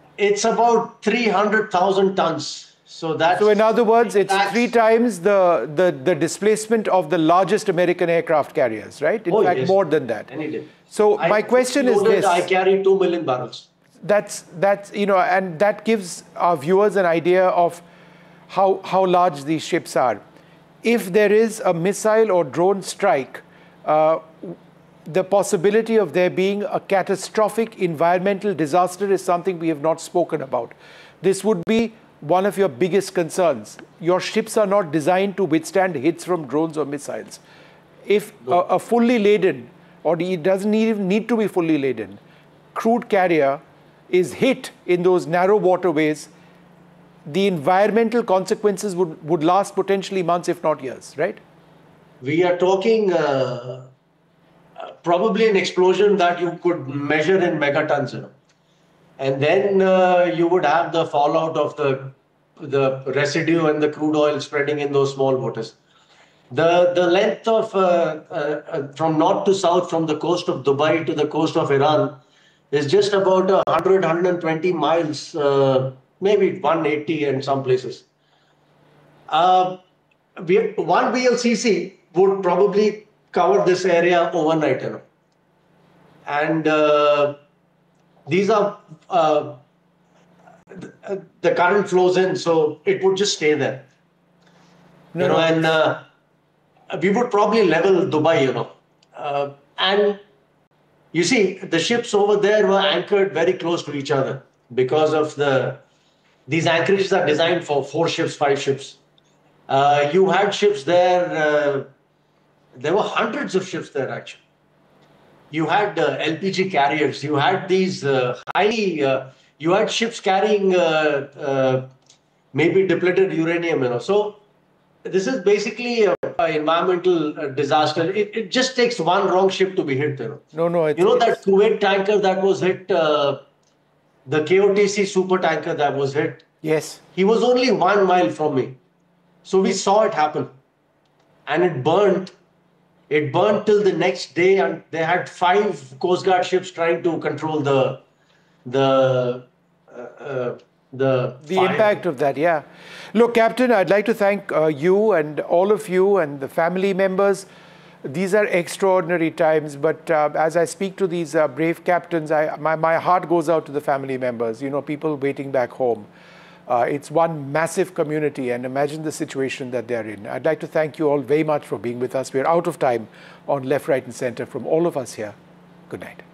It's about 300,000 tons. So that's... So in other words, it's that's, 3 times the displacement of the largest American aircraft carriers, right? In fact, yes, more than that. any day. So my question is this. I carry 2 million barrels. That's and that gives our viewers an idea of how large these ships are. If there is a missile or drone strike, the possibility of there being a catastrophic environmental disaster is something we have not spoken about. This would be one of your biggest concerns. Your ships are not designed to withstand hits from drones or missiles. If a fully laden, or it doesn't even need to be fully laden, crude carrier is hit in those narrow waterways, the environmental consequences would last potentially months, if not years, right? We are talking probably an explosion that you could measure in megatons, and then you would have the fallout of the residue and the crude oil spreading in those small waters. The length of from north to south, from the coast of Dubai to the coast of Iran, is just about 100, 120 miles, maybe 180 in some places. One VLCC would probably cover this area overnight, and these are the current flows in, so it would just stay there. And we would probably level Dubai, and you see, the ships over there were anchored very close to each other because of these anchorages are designed for 4 ships, 5 ships. You had ships there. There were hundreds of ships there, actually. You had LPG carriers. You had these you had ships carrying maybe depleted uranium, So this is basically an environmental disaster. It just takes one wrong ship to be hit, No. That Kuwait tanker that was hit, the KOTC super tanker that was hit. Yes. He was only 1 mile from me. So we saw it happen. And it burned. It burned till the next day, and they had 5 Coast Guard ships trying to control the impact of that, yeah. Look, Captain, I'd like to thank you and all of you and the family members. These are extraordinary times, but as I speak to these brave captains, my heart goes out to the family members, people waiting back home. It's one massive community, and imagine the situation that they're in. I'd like to thank you all very much for being with us. We're out of time on Left, Right and Center. From all of us here, good night.